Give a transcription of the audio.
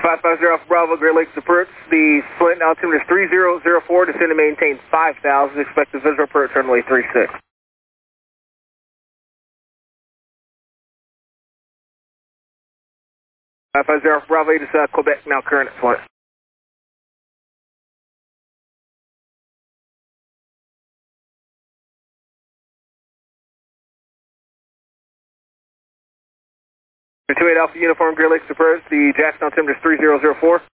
550 Alpha Bravo, Great Lakes approach. The Flint altimeter is 3004, descend and maintain 5,000, expected visual approach runway 36. 550 Alpha Bravo, it is Quebec, now current at Flint. Two 28 Alpha Uniform, Great Lakes approach. The Jackson altimeter is 3004.